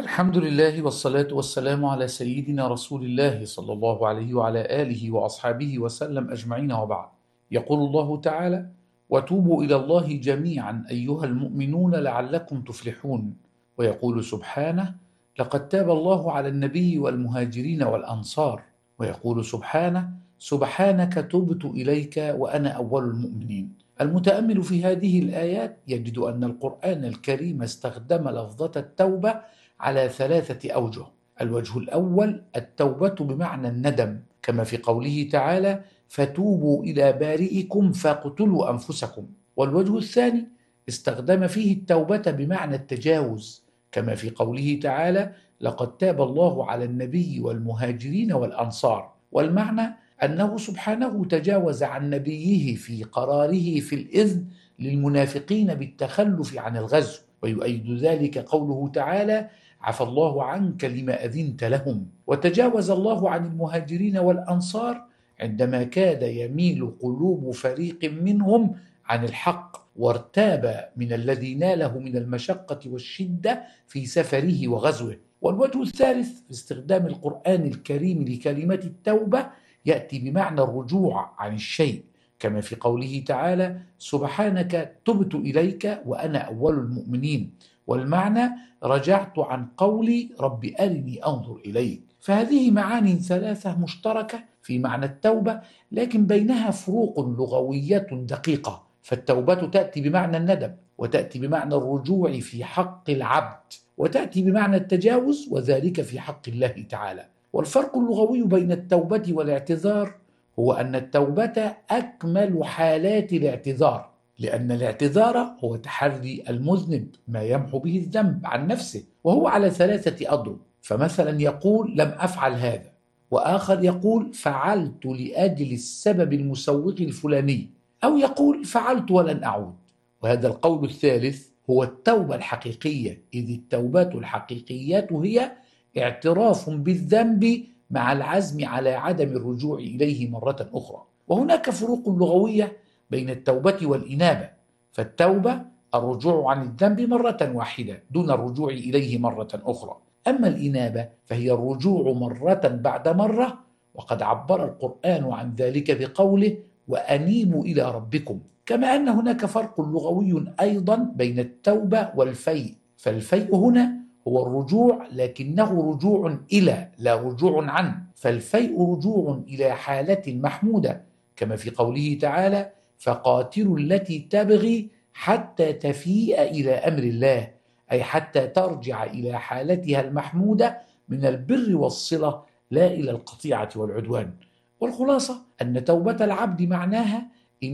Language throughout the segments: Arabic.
الحمد لله والصلاة والسلام على سيدنا رسول الله صلى الله عليه وعلى آله وأصحابه وسلم أجمعين، وبعد. يقول الله تعالى: وتوبوا إلى الله جميعا أيها المؤمنون لعلكم تفلحون. ويقول سبحانه: لقد تاب الله على النبي والمهاجرين والأنصار. ويقول سبحانه: سبحانك تبت إليك وأنا أول المؤمنين. المتأمل في هذه الآيات يجد أن القرآن الكريم استخدم لفظة التوبة على 3 أوجه. الوجه الأول التوبة بمعنى الندم، كما في قوله تعالى: فتوبوا إلى بارئكم فاقتلوا أنفسكم. والوجه الثاني استخدم فيه التوبة بمعنى التجاوز، كما في قوله تعالى: لقد تاب الله على النبي والمهاجرين والأنصار. والمعنى أنه سبحانه تجاوز عن نبيه في قراره في الإذن للمنافقين بالتخلف عن الغزو. ويؤيد ذلك قوله تعالى: عفى الله عنك لما أذنت لهم. وتجاوز الله عن المهاجرين والأنصار عندما كاد يميل قلوب فريق منهم عن الحق، وارتاب من الذي ناله من المشقة والشدة في سفره وغزوه. والوجه الثالث في استخدام القرآن الكريم لكلمة التوبة يأتي بمعنى الرجوع عن الشيء، كما في قوله تعالى: سبحانك تبت إليك وأنا أول المؤمنين. والمعنى: رجعت عن قولي رب أرني أنظر إليك. فهذه معاني 3 مشتركة في معنى التوبة، لكن بينها فروق لغوية دقيقة. فالتوبة تأتي بمعنى الندم، وتأتي بمعنى الرجوع في حق العبد، وتأتي بمعنى التجاوز، وذلك في حق الله تعالى. والفرق اللغوي بين التوبة والاعتذار هو أن التوبة أكمل حالات الاعتذار، لأن الاعتذار هو تحري المذنب ما يمحو به الذنب عن نفسه، وهو على 3 أضرب. فمثلا يقول: لم أفعل هذا، وآخر يقول: فعلت لأجل السبب المسوغ الفلاني، أو يقول: فعلت ولن أعود. وهذا القول الثالث هو التوبة الحقيقية، إذ التوبة الحقيقية هي اعتراف بالذنب مع العزم على عدم الرجوع إليه مرة أخرى. وهناك فروق لغوية بين التوبة والإنابة. فالتوبة الرجوع عن الذنب مرة واحدة دون الرجوع إليه مرة أخرى، أما الإنابة فهي الرجوع مرة بعد مرة، وقد عبر القرآن عن ذلك بقوله: وأنيبوا إلى ربكم. كما أن هناك فرق لغوي أيضا بين التوبة والفيء. فالفيء هنا هو الرجوع، لكنه رجوع إلى، لا رجوع عن. فالفيء رجوع إلى حالة محمودة، كما في قوله تعالى: فقاتلوا التي تبغي حتى تفيء إلى أمر الله، أي حتى ترجع إلى حالتها المحمودة من البر والصلة، لا إلى القطيعة والعدوان. والخلاصة أن توبة العبد معناها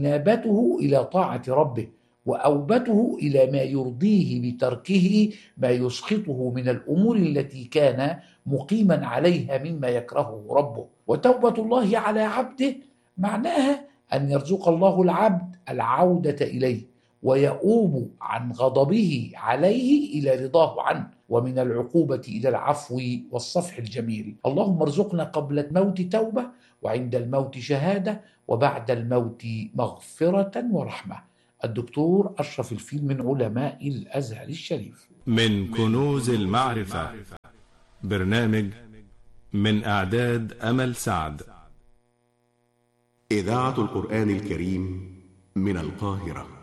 إنابته إلى طاعة ربه، وأوبته إلى ما يرضيه بتركه ما يسخطه من الأمور التي كان مقيما عليها مما يكرهه ربه. وتوبة الله على عبده معناها أن يرزق الله العبد العودة إليه، ويؤوب عن غضبه عليه إلى رضاه عنه، ومن العقوبة إلى العفو والصفح الجميل. اللهم ارزقنا قبل الموت توبة، وعند الموت شهادة، وبعد الموت مغفرة ورحمة. الدكتور أشرف الفيل من علماء الأزهر الشريف. من كنوز المعرفة، برنامج من إعداد أمل سعد. إذاعة القرآن الكريم من القاهرة.